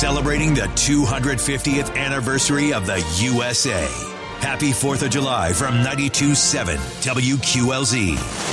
celebrating the 250th anniversary of the USA. Happy 4th of July from 92.7 WQLZ.